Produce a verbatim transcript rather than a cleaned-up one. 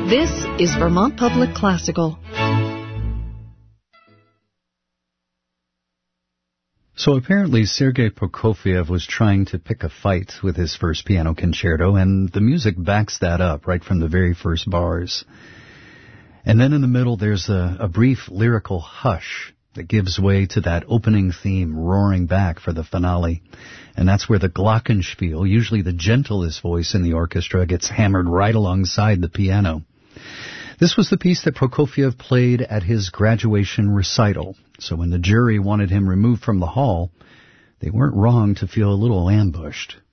This is Vermont Public Classical. So apparently Sergei Prokofiev was trying to pick a fight with his first piano concerto, and the music backs that up right from the very first bars. And then in the middle there's a, a brief lyrical hush that gives way to that opening theme roaring back for the finale. And that's where the glockenspiel, usually the gentlest voice in the orchestra, gets hammered right alongside the piano. This was the piece that Prokofiev played at his graduation recital. So when the jury wanted him removed from the hall, they weren't wrong to feel a little ambushed.